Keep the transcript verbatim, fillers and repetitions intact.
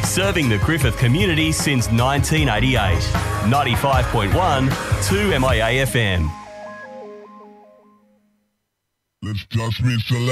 Serving the Griffith community since nineteen eighty-eight. ninety-five point one, two M I A F M. Let's just be select.